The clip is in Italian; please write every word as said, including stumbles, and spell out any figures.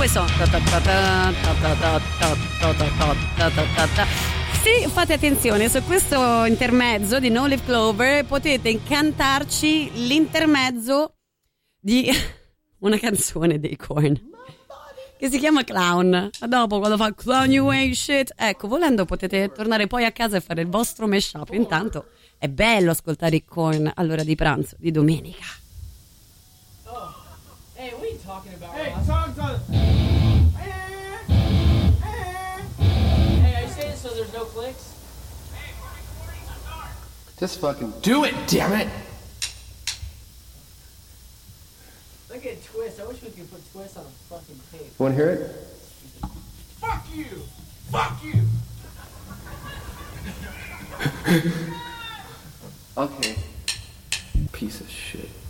questo. Se fate attenzione, su questo intermezzo di No Leaf Clover potete cantarci l'intermezzo di una canzone dei Korn che si chiama Clown. A dopo, quando fa Clown You Ain't Shit, ecco, volendo potete tornare poi a casa e fare il vostro mashup. Intanto è bello ascoltare i Korn all'ora di pranzo di domenica. Oh. Hey, what are you talking about? Hey, Ross? talk to Hey, are you saying so there's no clicks? Just fucking do it, damn it! Look at Twist. I wish we could put Twist on a fucking tape. Wanna hear it? Fuck you! Fuck you! Okay. Piece of shit.